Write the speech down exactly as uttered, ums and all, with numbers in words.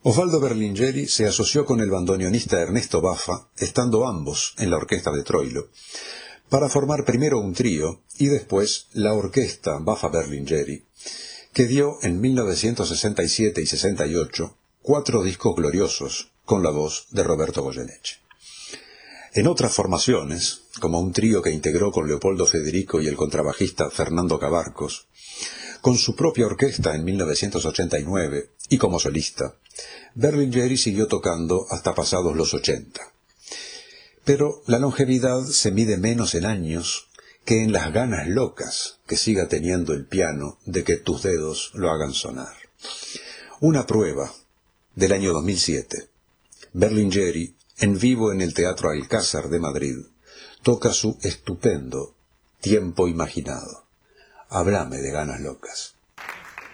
Osvaldo Berlingeri se asoció con el bandoneonista Ernesto Baffa, estando ambos en la orquesta de Troilo, para formar primero un trío y después la orquesta Baffa-Berlingeri, que dio en mil novecientos sesenta y siete y sesenta y ocho cuatro discos gloriosos con la voz de Roberto Goyeneche. En otras formaciones, como un trío que integró con Leopoldo Federico y el contrabajista Fernando Cabarcos, con su propia orquesta en mil novecientos ochenta y nueve y como solista, Berlingeri siguió tocando hasta pasados los ochenta. Pero la longevidad se mide menos en años que en las ganas locas que siga teniendo el piano de que tus dedos lo hagan sonar. Una prueba del año dos mil siete. Berlingeri, en vivo en el Teatro Alcázar de Madrid, toca su estupendo Tiempo Imaginado. Háblame de ganas locas.